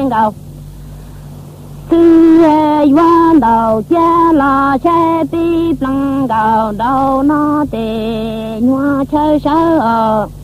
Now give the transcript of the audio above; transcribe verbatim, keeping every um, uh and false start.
cầu tư quan đầu cha là xe ti plăng cầu đầu nó tề nhua chơi sơ